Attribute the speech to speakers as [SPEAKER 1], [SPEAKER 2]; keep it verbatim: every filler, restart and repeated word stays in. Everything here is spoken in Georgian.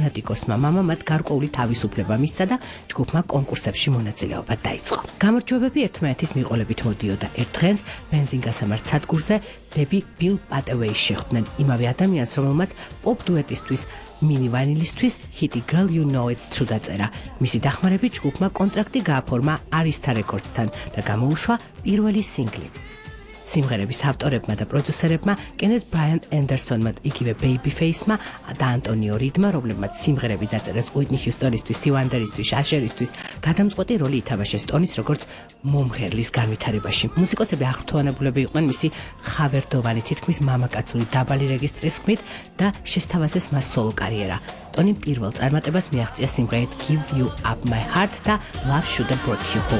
[SPEAKER 1] ფანატიკოსმა მამამ მათ გარკვეული თავისუფლება მისცა და ჯგუფმა კონკურსებში მონაწილეობა დაიწყო. გამარჯვებები ერთმანეთის მიყოლებით მოდიოდა. ერთ დღეს ბენზინგასამართ სადგურზე დები ბილ პატევეის შეხვდნენ, იმავე ადამიანს, რომელმაც პოპ დუეტისთვის მინი ვანილისთვის ჰიტი Girl You Know It's True დაწერა. მისი დახმარებით ჯგუფმა კონტრაქტი გააფორმა Arista Records-თან და გამოუშვა პირველი სინგლი. სიმღერების ავტორებმა და პროდიუსერებმა კენეთ ბრაიან ენდერსონმა, იგივე Babyface-მა და ანტონიო რიდმა, რომლებმაც სიმღერები დაწერეს უიტნი ჰიუსტონისთვის, სტივ ვანდერისთვის, აშერისთვის, გადამწყვეტი როლი ითამაშეს ტონის როგორც მომღერლის განვითარებაში. მუსიკოსები აღფრთოვანებულები იყვნენ მისი ხავერდოვანი, თითქმის მამაკაცური დაბალი რეგისტრის ხმით და შესთავაზეს მას სოლო კარიერა. ტონიმ პირველ წარმატებას მიაღწია სიმღერით Give You Up My Heart და Love Should Have Brought You Home.